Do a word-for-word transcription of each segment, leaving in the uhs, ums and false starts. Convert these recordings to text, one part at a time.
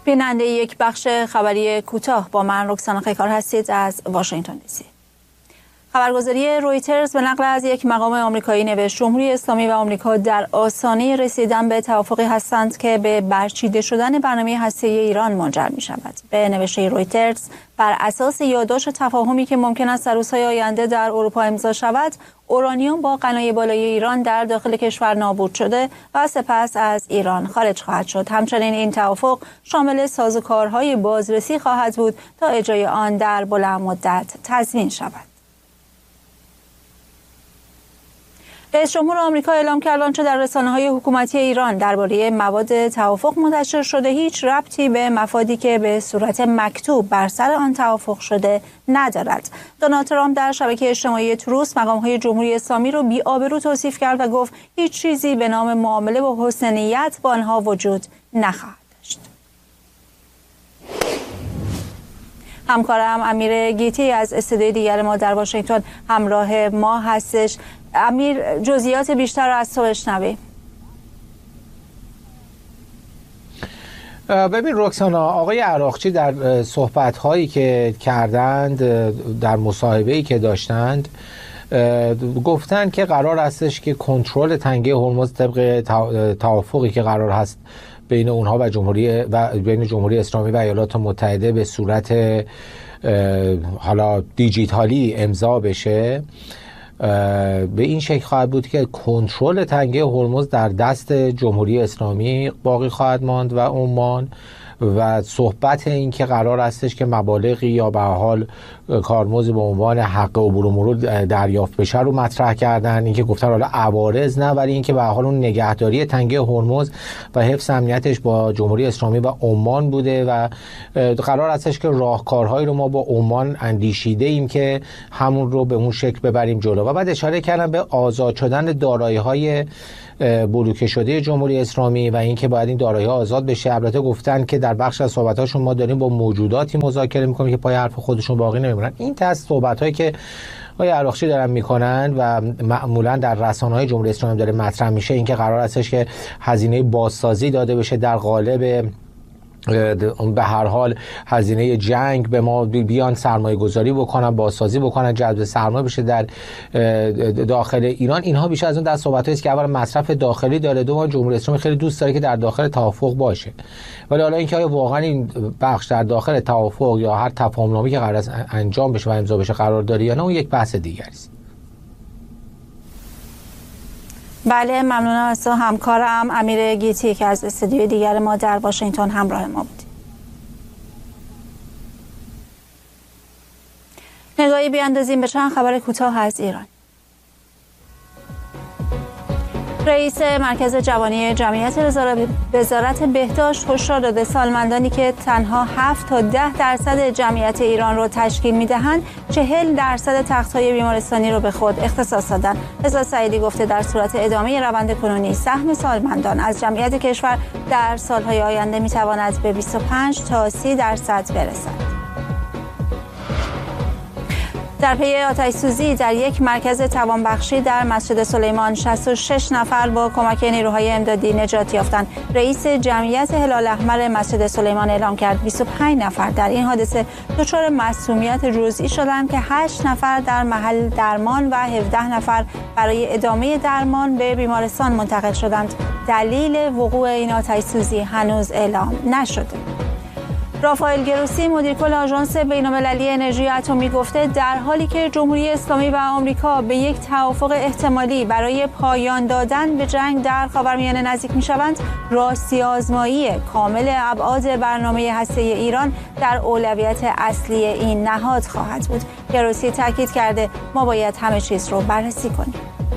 بیننده یک بخش خبری کوتاه با من رکسانا خیکار هستید از واشنگتن دی سی. خبرگزاری رویترز به نقل از یک مقام آمریکایی نوشت جمهوری اسلامی و آمریکا در آستانه رسیدن به توافقی هستند که به برچیده شدن برنامه هسته‌ای ایران منجر می شود. به نوشته رویترز بر اساس یادداشت تفاهمی که ممکن است در روزهای آینده در اروپا امضا شود، اورانیوم با غنای بالای ایران در داخل کشور نابود شده و سپس از ایران خارج خواهد شد. همچنین این توافق شامل سازوکارهای بازرسی خواهد بود تا اجرای آن در بلند مدت تضمین شود. رئیس جمهور آمریکا اعلام کرد آنچه در رسانه‌های حکومتی ایران درباره مواد توافق منتشر شده هیچ ربطی به مفادی که به صورت مکتوب بر سر آن توافق شده ندارد. دونالد ترامپ در شبکه اجتماعی تروس مقام‌های جمهوری اسلامی را بی‌آبرو توصیف کرد و گفت هیچ چیزی به نام معامله با حسن نیت با آنها وجود نخواهد داشت. همکارم امیر گیتی از استودیوی دیگر ما در واشنگتن همراه ما هستش. امیر، جزئیات بیشتر را از تو بشنویم. ببین رکسانا، آقای عراقچی در صحبت‌هایی که کردند، در مصاحبه‌ای که داشتند، گفتند که قرار هستش که کنترل تنگه هرمز طبق توافقی که قرار هست بین اونها و جمهوری و بین جمهوری اسلامی و ایالات متحده به صورت حالا دیجیتالی امضا بشه. به این شکل خواهد بود که کنترل تنگه هرمز در دست جمهوری اسلامی باقی خواهد ماند و عمان، و صحبت این که قرار هستش که مبالغی یا به حال کارمزد به عنوان حق عبور و مرور دریافت بشه رو مطرح کردن. این که گفتن حالا عوارض نه، ولی این که به حال اون نگهداری تنگه هرمز و حفظ امنیتش با جمهوری اسلامی و عمان بوده و قرار هستش که راهکارهایی رو ما با عمان اندیشیده ایم که همون رو به اون شکل ببریم جلو. و بعد اشاره کردن به آزاد شدن دارایی‌های بلوکه شده جمهوری اسلامی و اینکه باید این دارایی آزاد بشه. البته گفتن که در بخش از صحبتاشون ما داریم با موجوداتی مذاکره میکنیم که پای حرف خودشون باقی نمیمونن. این تست صحبتایی که آقای عراقچی دارن میکنن و معمولا در رسانه‌های جمهوری اسلامی داره مطرح میشه، اینکه قرار هستش که هزینه بازسازی داده بشه در قالب به هر حال هزینه جنگ به ما بیان سرمایه گذاری بکنن، بازسازی بکنن، جذب سرمایه بشه در داخل ایران. اینها بیشتر از اون دست صحبتایی است که اولا مصرف داخلی داره، دوم جمهوری اسلامی خیلی دوست داره که در داخل توافق باشه. ولی حالا اینکه آیا واقعا این بخش در داخل توافق یا هر تفاهم‌نامه‌ای که قرار است انجام بشه و امضا بشه قرار داره یا نه، اون یک بحث دیگری است. بله، ممنونم از تو همکارم امیر گیتی که از استودیوی دیگر ما در واشنگتن همراه ما بود. نگاهی بیاندازیم به چند خبر کوتاه از ایران. رئیس مرکز جوانی جمعیت وزارت بهداشت هشدار داده سالمندانی که تنها هفت تا ده درصد جمعیت ایران را تشکیل می‌دهند، چهل درصد تخت‌های بیمارستانی را به خود اختصاص دادند. رضا سعیدی گفته در صورت ادامه روند کنونی سهم سالمندان از جمعیت کشور در سال‌های آینده می‌تواند به بیست و پنج تا سی درصد برسد. در پی آتش‌سوزی در یک مرکز توانبخشی در مسجد سلیمان شصت و شش نفر با کمک نیروهای امدادی نجات یافتند. رئیس جمعیت هلال احمر مسجد سلیمان اعلام کرد بیست و پنج نفر در این حادثه دچار مسمومیت جزئی شدند که هشت نفر در محل درمان و هفده نفر برای ادامه درمان به بیمارستان منتقل شدند. دلیل وقوع این آتش‌سوزی هنوز اعلام نشده. رافائل گروسی مدیرکل آژانس بین‌المللی انرژی اتمی گفته در حالی که جمهوری اسلامی و آمریکا به یک توافق احتمالی برای پایان دادن به جنگ در خاورمیانه نزدیک می‌شوند، راستی آزمایی کامل ابعاد برنامه هسته‌ای ایران در اولویت اصلی این نهاد خواهد بود. گروسی تاکید کرده ما باید همه چیز رو بررسی کنیم.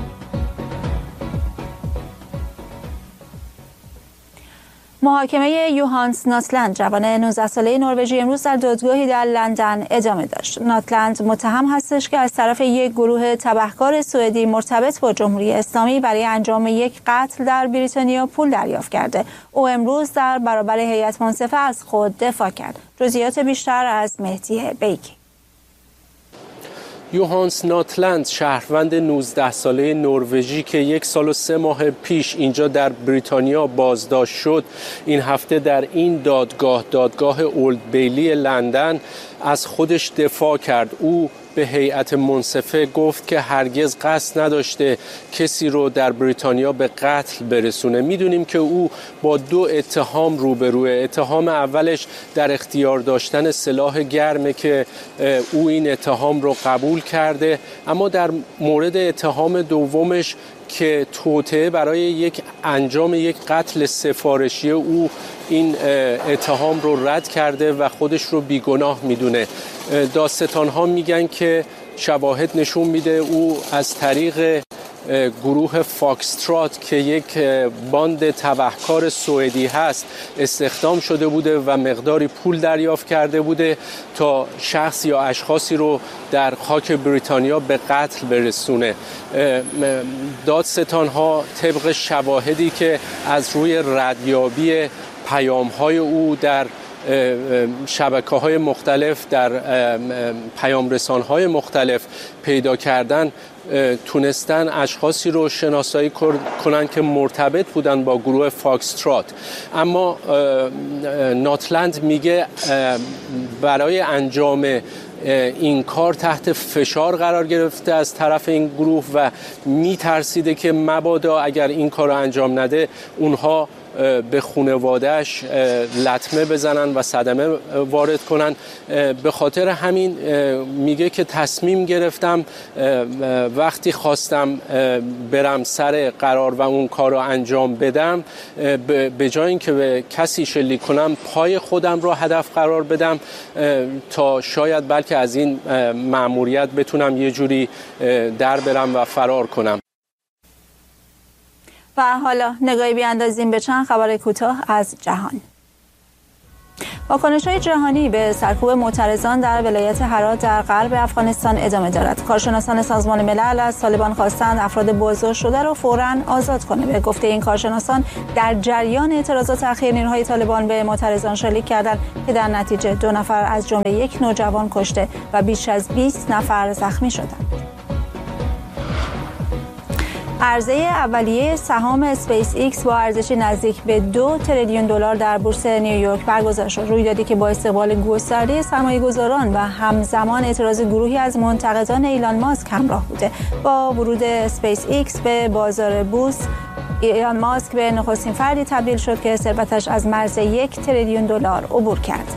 محاکمه یوهانس ناتلند جوان نوزده ساله نروژی امروز در دادگاهی در لندن ادامه داشت. ناتلند متهم هستش که از طرف یک گروه تبهکار سوئدی مرتبط با جمهوری اسلامی برای انجام یک قتل در بریتانیا پول دریافت کرده. او امروز در برابر هیئت منصفه از خود دفاع کرد. جزئیات بیشتر از مهدی بیکی. یوهانس ناتلند، شهروند نوزده ساله نروژی که یک سال و سه ماه پیش اینجا در بریتانیا بازداشت شد، این هفته در این دادگاه دادگاه اولد بیلی لندن از خودش دفاع کرد. او به هیئت منصفه گفت که هرگز قصد نداشته کسی رو در بریتانیا به قتل برسونه. میدونیم که او با دو اتهام روبروه. اتهام اولش در اختیار داشتن سلاح گرمه که او این اتهام رو قبول کرده، اما در مورد اتهام دومش که توطئه برای یک انجام یک قتل سفارشی او این اتهام رو رد کرده و خودش رو بیگناه میدونه. دادستان‌ها میگن که شواهد نشون میده او از طریق گروه فاکسترات که یک باند تبهکار سوئدی هست استخدام شده بوده و مقداری پول دریافت کرده بوده تا شخص یا اشخاصی رو در خاک بریتانیا به قتل برسونه. دادستان‌ها طبق شواهدی که از روی ردیابی پیام‌های او در شبکه‌های مختلف، در پیام‌رسان‌های مختلف پیدا کردن، تونستن اشخاصی رو شناسایی کنن که مرتبط بودن با گروه فاکسترات. اما ناتلند میگه برای انجام این کار تحت فشار قرار گرفته از طرف این گروه و میترسیده که مبادا اگر این کار رو انجام نده اونها به خانواده‌اش لطمه بزنن و صدمه وارد کنن. به خاطر همین میگه که تصمیم گرفتم وقتی خواستم برم سر قرار و اون کار رو انجام بدم، به جای اینکه به کسی شلیک کنم پای خودم رو هدف قرار بدم تا شاید بلکه از این مأموریت بتونم یه جوری در برم و فرار کنم. و حالا نگاهی بیاندازیم به چند خبر کوتاه از جهان. واکنش‌های جهانی به سرکوب معترضان در ولایت هرات در غرب افغانستان ادامه دارد. کارشناسان سازمان ملل از طالبان خواستند افراد بازداشت شده را فوراً آزاد کنه. به گفته این کارشناسان در جریان اعتراضات اخیر نیروهای طالبان به معترضان شلیک کردند که در نتیجه دو نفر از جمله یک نوجوان کشته و بیش از بیست نفر زخمی شدند. عرضه اولیه سهام اسپیس ایکس با ارزش نزدیک به دو تریلیون دلار در بورس نیویورک برگزار شد. رویدادی که با استقبال گسترده سرمایه‌گذاران و همزمان اعتراض گروهی از منتقدان ایلان ماسک همراه بوده. با ورود اسپیس ایکس به بازار بورس، ایلان ماسک به نخستین فردی تبدیل شد که ثروتش از مرز یک تریلیون دلار عبور کرد.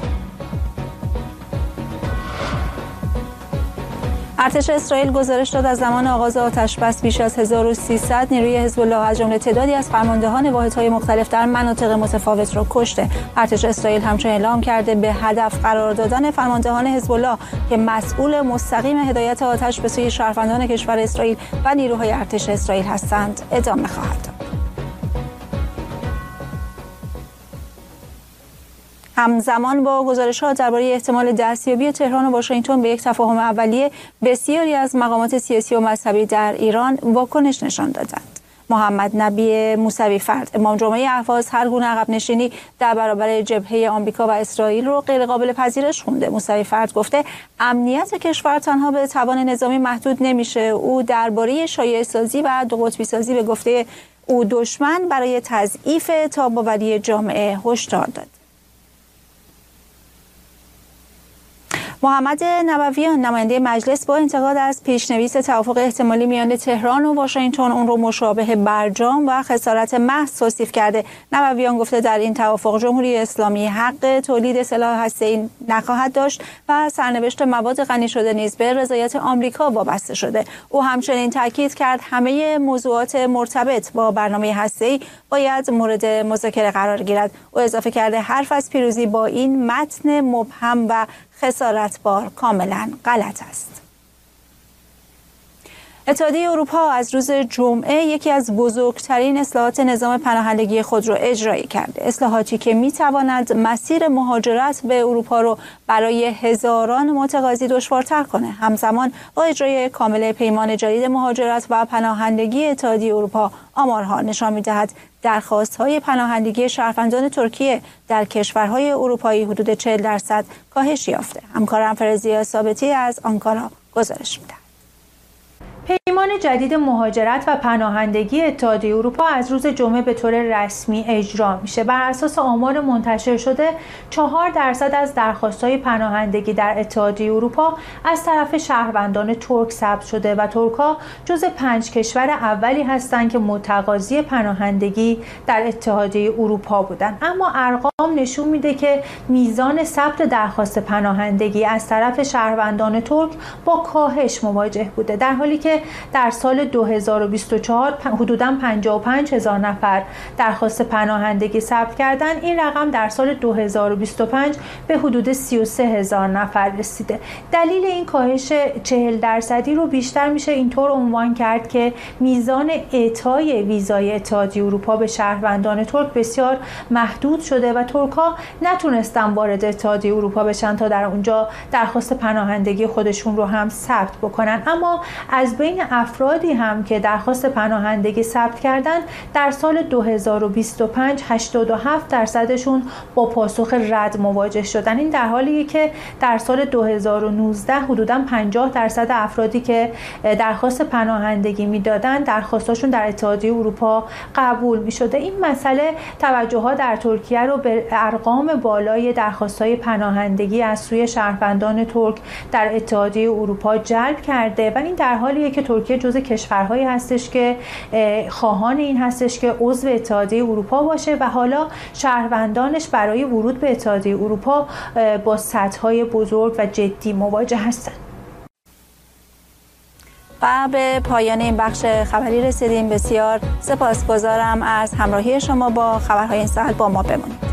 ارتش اسرائیل گزارش داد از زمان آغاز آتش‌بس بیش از هزار و سیصد نیروی حزب الله از جمله تعدادی از فرماندهان واحدهای مختلف در مناطق متفاوت را کشته. ارتش اسرائیل همچنین اعلام کرده به هدف قرار دادن فرماندهان حزب الله که مسئول مستقیم هدایت آتش به سوی شهروندان کشور اسرائیل و نیروهای ارتش اسرائیل هستند ادامه خواهد داد. همزمان با گزارش‌ها درباره احتمال دستیابی تهران و واشنگتن به یک تفاهم اولیه، بسیاری از مقامات سیاسی و مذهبی در ایران واکنش نشان دادند. محمد نبی موسوی فرد، امام جمعه اهواز، هر گونه عقب نشینی در برابر جبهه آمریکا و اسرائیل رو غیر قابل پذیرش خونده. موسوی فرد گفته امنیت کشور تنها به توان نظامی محدود نمیشه. او درباره شایعه سازی و دو قطبی سازی به گفته او دشمن برای تضعیف تاب‌آوری جامعه هشدار داد. محمد نبویان، نماینده مجلس، با انتقاد از پیشنویس توافق احتمالی میان تهران و واشنگتن اون رو مشابه برجام و خسارت محض توصیف کرده. نبویان گفته در این توافق جمهوری اسلامی حق تولید سلاح هسته‌ای نخواهد داشت و سرنوشت مواد غنی شده نیز به رضایت آمریکا وابسته شده. او همچنین تاکید کرد همه موضوعات مرتبط با برنامه هسته‌ای باید مورد مذاکره قرار گیرد. او اضافه کرده حرف از پیروزی با این متن مبهم و خسارتبار کاملا غلط است. اتحادیه اروپا از روز جمعه یکی از بزرگترین اصلاحات نظام پناهندگی خود را اجرایی کرده. اصلاحاتی که می‌تواند مسیر مهاجرت به اروپا را برای هزاران متقاضی دشوارتر کنه. همزمان با اجرای کامل پیمان جدید مهاجرت و پناهندگی اتحادیه اروپا، آمارها نشان می‌دهد درخواست‌های پناهندگی شهروندان ترکیه در کشورهای اروپایی حدود چهل درصد کاهش یافته. همکارم فرزیا ثابتی از آنکارا گزارش می‌دهد. فرمان جدید مهاجرت و پناهندگی اتحادیه اروپا از روز جمعه به طور رسمی اجرا میشه. بر اساس آمار منتشر شده چهار درصد از درخواست‌های پناهندگی در اتحادیه اروپا از طرف شهروندان ترک ثبت شده و ترک‌ها جز پنج کشور اولی هستند که متقاضی پناهندگی در اتحادیه اروپا بودند. اما ارقام نشون میده که میزان ثبت درخواست پناهندگی از طرف شهروندان ترک با کاهش مواجه بوده، در حالی که در سال دو هزار و بیست و چهار حدوداً پنجاه و پنج هزار نفر درخواست پناهندگی ثبت کردند. این رقم در سال دو هزار و بیست و پنج به حدود سی و سه هزار نفر رسیده. دلیل این کاهش چهل درصدی رو بیشتر میشه اینطور عنوان کرد که میزان اعطای ویزای اتحادیه اروپا به شهروندان ترک بسیار محدود شده و ترک‌ها نتونستن وارد اتحادیه اروپا بشن تا در اونجا درخواست پناهندگی خودشون رو هم ثبت بکنن. اما از بین افرادی هم که درخواست پناهندگی ثبت کردن در سال دو هزار و بیست و پنج هشتاد و هفت درصدشون با پاسخ رد مواجه شدن. این در حالیه که در سال دو هزار و نوزده حدوداً پنجاه درصد افرادی که درخواست پناهندگی میدادن درخواستاشون در اتحادیه اروپا قبول میشده. این مسئله توجه‌ها در ترکیه رو به ارقام بالای درخواست‌های پناهندگی از سوی شهروندان ترک در اتحادیه اروپا جلب کرده و این در حالیه که ترکیه جزو کشورهایی هستش که خواهان این هستش که عضو اتحادیه اروپا باشه و حالا شهروندانش برای ورود به اتحادیه اروپا با سدهای بزرگ و جدی مواجه هستند. و به پایان این بخش خبری رسیدیم. بسیار سپاسگزارم از همراهی شما با خبرهای این ساعت. با ما بمانید.